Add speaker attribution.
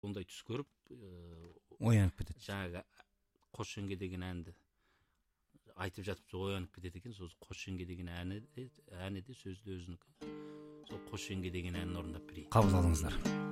Speaker 1: ондай түс көріп
Speaker 2: оянып кетеді.
Speaker 1: жаңағы қош жеңге деген әнді айтып жатып оянып кетеді екен. Сол қош жеңге деген әні де сөзі де өзінікі. Сол қош жеңге деген әнін орындап берейін.
Speaker 2: Қабыл алыңыздар.